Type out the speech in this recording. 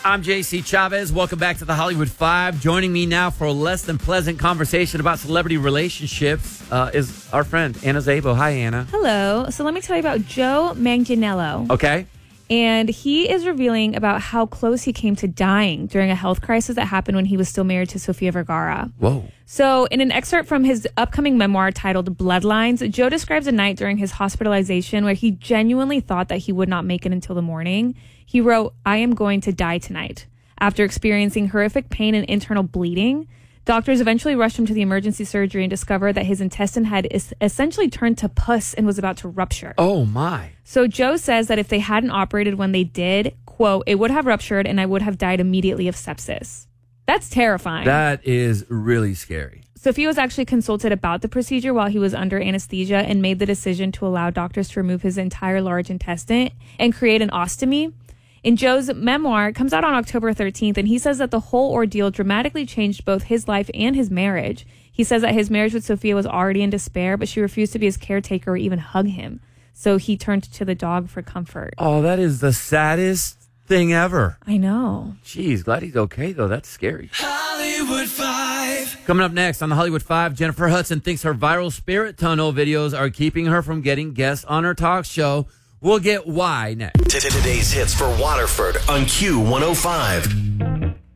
I'm JC Chavez. Welcome back to the Hollywood Five. Joining me now for a less than pleasant conversation about celebrity relationships is our friend Anna Szabo. Hi, Anna. Hello. So let me tell you about Joe Manganiello. Okay. And he is revealing about how close he came to dying during a health crisis that happened when he was still married to Sofia Vergara. Whoa. So in an excerpt from his upcoming memoir titled Bloodlines, Joe describes a night during his hospitalization where he genuinely thought that he would not make it until the morning. He wrote, "I am going to die tonight." After experiencing horrific pain and internal bleeding, doctors eventually rushed him to the emergency surgery and discovered that his intestine had essentially turned to pus and was about to rupture. Oh, my. So Joe says that if they hadn't operated when they did, quote, "it would have ruptured and I would have died immediately of sepsis." That's terrifying. That is really scary. Sophia was actually consulted about the procedure while he was under anesthesia and made the decision to allow doctors to remove his entire large intestine and create an ostomy. In Joe's memoir, it comes out on October 13th, and he says that the whole ordeal dramatically changed both his life and his marriage. He says that his marriage with Sophia was already in despair, but she refused to be his caretaker or even hug him. So he turned to the dog for comfort. Oh, that is the saddest thing ever. I know. Jeez, glad he's okay, though. That's scary. Hollywood Five. Coming up next on the Hollywood Five, Jennifer Hudson thinks her viral spirit tunnel videos are keeping her from getting guests on her talk show. We'll get why next. Today's hits for Waterford on Q105.